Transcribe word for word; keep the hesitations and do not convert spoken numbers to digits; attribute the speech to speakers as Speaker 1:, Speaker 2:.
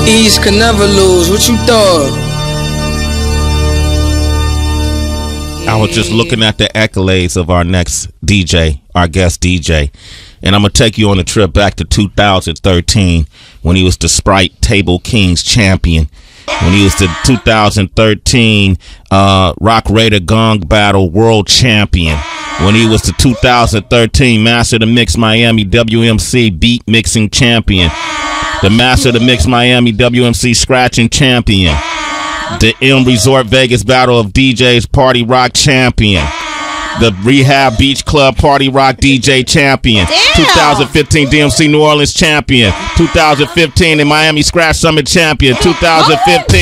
Speaker 1: East can never lose. What you thought?
Speaker 2: I was just looking at the accolades of our next D J, our guest D J. And I'm going to take you on a trip back to two thousand thirteen when he was the Sprite Table Kings champion. When he was the two thousand thirteen uh, Rock Raider Gong Battle World Champion. When he was the two thousand thirteen Master of the Mix Miami W M C Beat Mixing Champion. The Master of the Mix Miami W M C Scratching Champion. The M Resort Vegas Battle of D Js Party Rock Champion. The Rehab Beach Club Party Rock D J Champion.
Speaker 3: Damn.
Speaker 2: twenty fifteen D M C New Orleans Champion. two thousand fifteen the Miami Scratch Summit Champion. two thousand fifteen